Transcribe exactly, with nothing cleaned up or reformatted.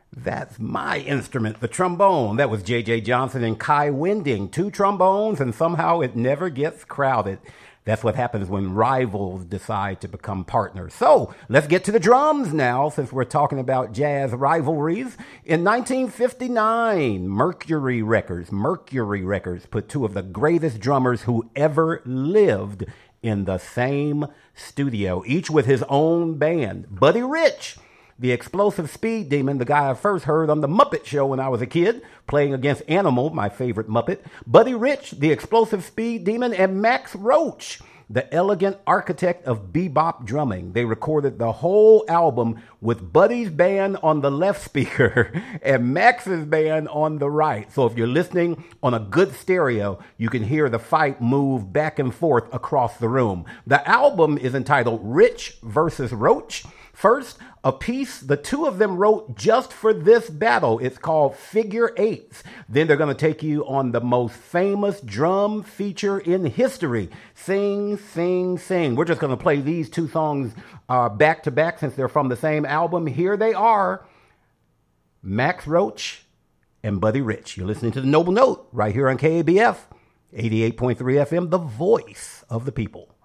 That's my instrument, the trombone. That was J J. Johnson and Kai Winding. Two trombones, and somehow it never gets crowded. That's what happens when rivals decide to become partners. So let's get to the drums now, since we're talking about jazz rivalries. In nineteen fifty-nine, Mercury Records, Mercury Records put two of the greatest drummers who ever lived in the same studio, each with his own band. Buddy Rich, the explosive speed demon, the guy I first heard on the Muppet Show when I was a kid, playing against Animal, my favorite Muppet. Buddy Rich, the explosive speed demon, and Max Roach, the elegant architect of bebop drumming. They recorded the whole album with Buddy's band on the left speaker and Max's band on the right. So if you're listening on a good stereo, you can hear the fight move back and forth across the room. The album is entitled Rich versus Roach. First, a piece the two of them wrote just for this battle. It's called Figure Eights. Then they're going to take you on the most famous drum feature in history, Sing, Sing, Sing. We're just going to play these two songs uh, back to back since they're from the same album. Here they are, Max Roach and Buddy Rich. You're listening to The Noble Note right here on K A B F, eighty-eight point three F M, the voice of the people.